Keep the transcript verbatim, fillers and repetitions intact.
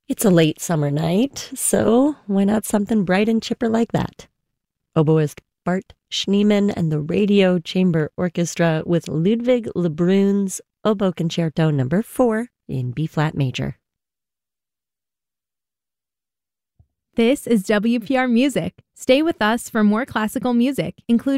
It's a late summer night, so why not something bright and chipper like that? Oboist Bart Schneemann and the Radio Chamber Orchestra with Ludwig Lebrun's Oboe Concerto number four in B-flat major. This is W P R Music. Stay with us for more classical music, including